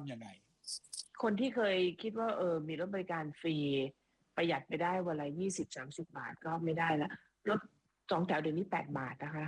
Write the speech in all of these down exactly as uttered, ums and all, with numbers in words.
ำยังไงคนที่เคยคิดว่าเออมีรถบริการฟรีประหยัดไปได้วันละยี่สิบสามสิบบาทก็ไม่ได้แล้วรถสองแถวเดี๋ยวนี้แปดบาทนะคะ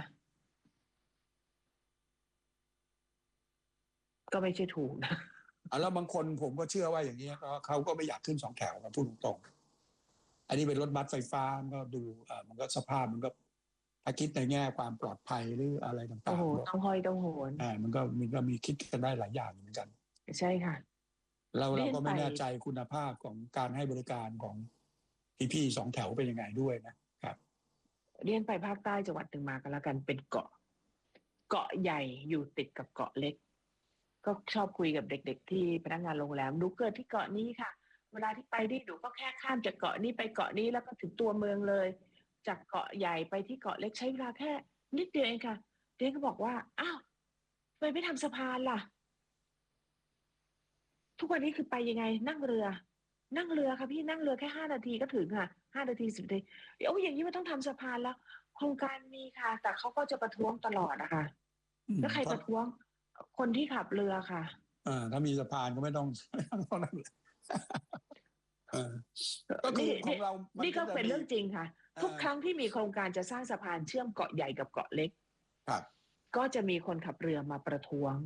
ก็ไม่ใช่ถูกนะแล้วบางคนผมก็เชื่อว่าอย่างนี้เขาก็ไม่อยากขึ้นสองแถวครับพูดตรงๆอันนี้เป็นรถบัสไฟฟ้าก็ดูอ่ามันก็สภาพมันก็ถ้าคิดในแง่ความปลอดภัยหรืออะไรโอ้โหต่างๆก็ต้องห้อยต้องโหนอ่ามันก็มันก็มีคิดกันได้หลายอย่างเหมือนกันใช่ค่ะเราเราเรียนไปก็ไม่แน่ใจคุณภาพของการให้บริการของพี่ๆสองแถวเป็นยังไงด้วยนะครับเรียนไปภาคใต้จังหวัดหนึ่งมากันแล้วกันเป็นเกาะเกาะใหญ่อยู่ติดกับเกาะเล็กก็ชอบคุยกับเด็กๆที่พนักงานโรงแรมหนูเกิดที่เกาะนี้ค่ะเวลาที่ไปที่หนูก็แค่ข้ามจากเกาะนี้ไปเกาะนี้แล้วก็ถึงตัวเมืองเลยจากเกาะใหญ่ไปที่เกาะเล็กใช้เวลาแค่นิดเดียวเองค่ะเด็กก็บอกว่าอ้าวทำไมไม่ทำสะพานล่ะทุกวันนี้คือไปยังไงนั่งเรือนั่งเรือค่ะพี่นั่งเรือแค่ห้านาทีก็ถึงค่ะห้านาทีสิบนาทีโอ้ยอย่างนี้มันต้องทำสะพานแล้วโครงการมีค่ะแต่เขาก็จะประท้วงตลอดนะคะแล้วใครเพราะประท้วงคนที่ขับเรือค่ะอ่าถ้ามีสะพานก็ไม่ต้องไม่ต้องนั่นเลยเออก็คือนี่นี่ของเรามันนี่ก็ก็จะมีเป็นเรื่องจริงค่ะอ่าทุกครั้งที่มีโครงการจะสร้างสะพานเชื่อมเกาะใหญ่กับเกาะเล็กครับก็จะมีคนขับเรือมาประท้วง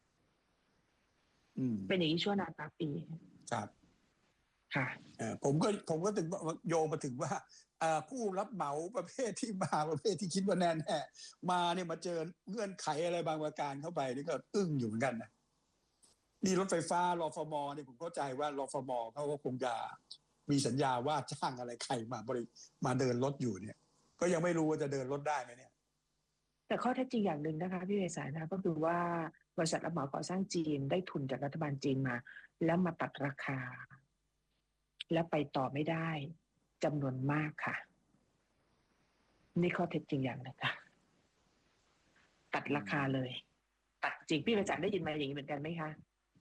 อืมเป็นอย่างนี้ชั่วนานนับปีครับค่ะเออผมก็ผมก็ถึงโยงมาถึงว่าผู้รับเหมาประเภทที่มาประเภทที่คิดว่าแน่แน่มาเนี่ยมาเจอเงื่อนไขอะไรบางประการเข้าไปนี่ก็อึ้งอยู่เหมือนกันนะนี่รถไฟฟ้ารฟมเนี่ยผมเข้าใจว่ารฟมเขาก็คงจะมีสัญญาว่าจ้างอะไรใครมาบริมาเดินรถอยู่เนี่ยก็ยังไม่รู้ว่าจะเดินรถได้ไหมเนี่ยแต่ข้อเท็จจริงอย่างหนึ่งนะคะพี่เวสานะก็คือว่าบริษัทรับเหมาก่อสร้างจีนได้ทุนจากรัฐบาลจีนมาแล้วมาตัดราคาและไปต่อไม่ได้จำนวนมากค่ะนี่ข้อเท็จจริงอย่างหนึ่งค่ะตัดราคาเลยตัดจริงพี่ประจักษ์ได้ยินมาอย่างนี้เหมือนกันไหมคะ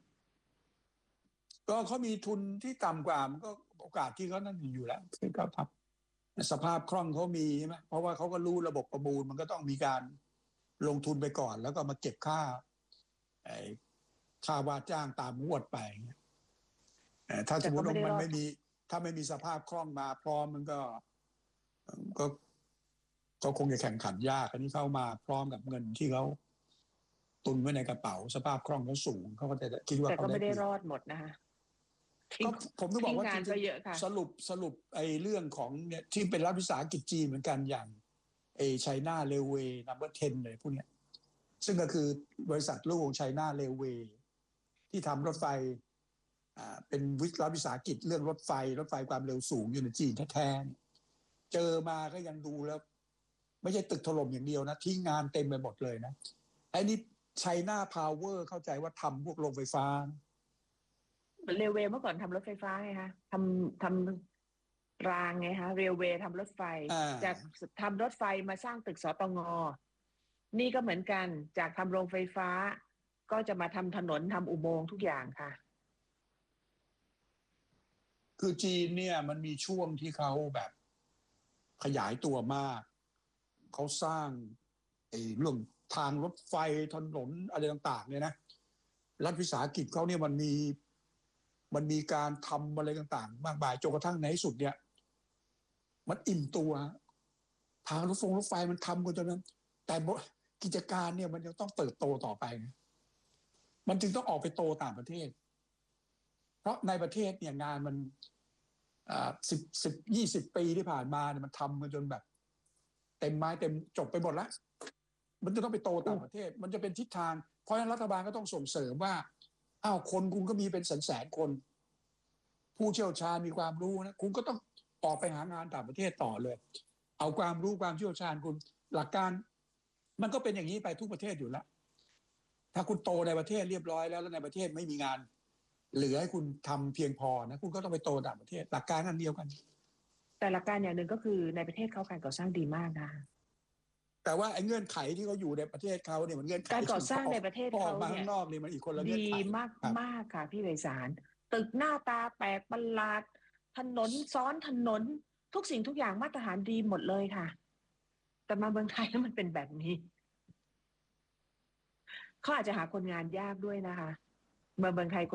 ก็เขามีทุนที่ต่ำกว่ามันก็โอกาสที่เขานั่นอยู่แล้วก็ทำสภาพคล่องเขามีใช่ไหมเพราะว่าเขาก็รู้ระบบประมูลมันก็ต้องมีการลงทุนไปก่อนแล้วก็มาเก็บค่าไอ้ค่าว่าจ้างตามงวดไปถ้าสมมติว่ามันไม่มีถ้าไม่มีสภาพคล่องมาพร้อมมันก็ก็ก็คงจะแข่งขันยากอันนี้เข้ามาพร้อมกับเงินที่เขาตุนไว้ในกระเป๋าสภาพคล่องเขาสูงเขาก็จะคิดว่าแต่เขาก็ได้ไม่ได้รอดหมดนะคะก็ผมต้องบอกว่างานจริงก็เยอะค่ะๆสรุปสรุปไอ้เรื่องของเนี่ยที่เป็นรัฐวิสาหกิจจีนเหมือนกันอย่างไอ้ไชน่าเรลเวย์นัมเบอร์สิบเลยพวกเนี้ยซึ่งก็คือบริษัทลูกของไชน่าเรลเวย์ที่ทำรถไฟอ่าเป็นวิรัฐวิสาหกิจเรื่องรถไฟรถไฟความเร็วสูงอยู่ในจีนแท้ๆเจอมาก็ยังดูแล้วไม่ใช่ตึกถล่มอย่างเดียวนะทิ้งงานเต็มไปหมดเลยนะไอ้นี่ไชน่าพาวเวอร์เข้าใจว่าทำพวกโรงไฟฟ้าเหมือนเรลเวย์เมื่อก่อนทำรถไฟฟ้าไงคะทำทำรางไงคะเรลเวย์ทำรถไฟอ่าจากทำรถไฟมาสร้างตึกสตงนี่ก็เหมือนกันจากทำโรงไฟฟ้าก็จะมาทำถนนทำอุโมงค์ทุกอย่างค่ะคือจีนเนี่ยมันมีช่วงที่เขาแบบขยายตัวมากเขาสร้างไอ้เรื่องทางรถไฟถนนอะไรต่างๆเนี่ยนะรัฐวิสาหกิจเขาเนี่ยมันมีมันมีการทำอะไรต่างๆมากมายจนกระทั่งในที่สุดเนี่ยมันอิ่มตัวทางรถไฟรถไฟมันทำกันจนนั้นแต่กิจการเนี่ยมันยังต้องเติบโตต่อไปนะมันจึงต้องออกไปโตต่างประเทศเพราะในประเทศเนี่ยงานมันสิบสิบยี่สิบปีที่ผ่านมาเนี่ยมันทำกันจนแบบเต็มไม้เต็มจบไปหมดแล้วมันจะต้องไปโตต่างประเทศมันจะเป็นทิศทางเพราะฉะนั้นรัฐบาลก็ต้องส่งเสริมว่าอ้าวคนคุณก็มีเป็นแสนแสนคนผู้เชี่ยวชาญมีความรู้นะคุณก็ต้องออกไปหางานต่างประเทศต่อเลยเอาความรู้ความเชี่ยวชาญคุณหลักการมันก็เป็นอย่างนี้ไปทุกประเทศอยู่แล้วถ้าคุณโตในประเทศเรียบร้อยแล้วแล้วในประเทศไม่มีงานเหลือให้คุณทำเพียงพอนะคุณก็ต้องไปโตต่างประเทศหลักการนั้นเดียวกันแต่หลักการอย่างหนึ่งก็คือในประเทศเขาการก่อสร้างดีมากนะแต่ว่าไอ้เงื่อนไขที่เขาอยู่ในประเทศเขาเนี่ยมันเงื่อนไขการก่อสร้างที่ในประเทศออเขากมาเนี่ยข้างนอกนี่มันอีกคนละเงื่อนดีไขมากครับมากค่ะพี่ไพศาลตึกหน้าตาแปลกประหลาดถนนซ้อนถนนทุกสิ่งทุกอย่างมาตรฐานดีหมดเลยค่ะแต่มาเมืองไทยแล้วมันเป็นแบบนี้เขาอาจจะหาคนงานยากด้วยนะคะมาเมืองไทย